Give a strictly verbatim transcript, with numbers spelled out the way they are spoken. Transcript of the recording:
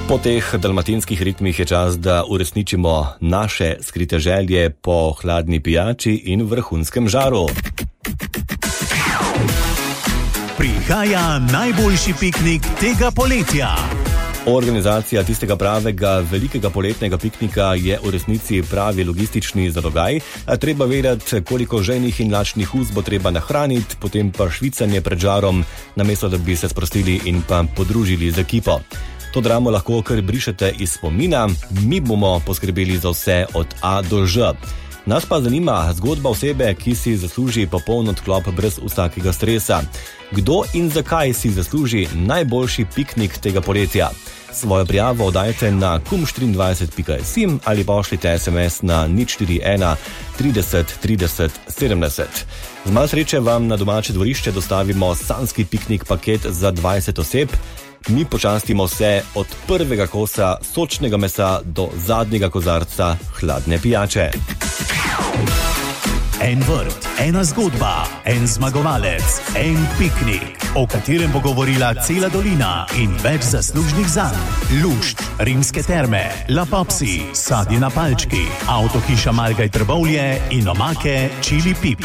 Po teh dalmatinskih ritmih je čas, da uresničimo naše skrite želje po hladni pijači in vrhunskem žaru. Prihaja najboljši piknik tega poletja. Organizacija tistega pravega velikega poletnega piknika je v resnici pravi logistični zalogaj. Treba vedeti, koliko ženih in lačnih ust bo treba nahraniti, potem pa švicanje pred žarom, namesto da bi se sprostili in pa podružili z ekipo. To dramo lahko kar brišete iz spomina, mi bomo poskrbeli za vse od A do Ž. Nas pa zanima zgodba osebe, ki si zasluži popoln odklop brez vsakega stresa. Kdo in zakaj si zasluži najboljši piknik tega poletja? Svojo prijavo oddajte na kum štiriindvajset pika si ali pošljite es em es na nič štiri ena trideset trideset sedemdeset. Z malo sreče vam na domače dvorišče dostavimo sanjski piknik paket za dvajset oseb. Mi počastimo vse od prvega kosa sočnega mesa do zadnjega kozarca hladne pijače. En vrt, ena zgodba, en zmagovalec, en piknik, o katerem bo govorila cela dolina in več zaslužnih zanj. Lušt, Rimske terme, La Popsi, sadje na palčki, avtohiša Margaj Trbovlje in omake Čili Pip.